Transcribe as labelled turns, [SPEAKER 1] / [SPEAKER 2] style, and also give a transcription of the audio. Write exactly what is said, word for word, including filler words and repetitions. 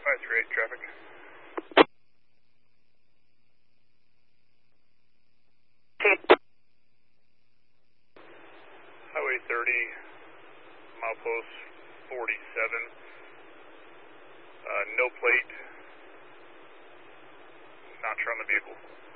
[SPEAKER 1] five three eight traffic. Highway thirty, milepost forty-seven. Uh, no plate, not on the vehicle.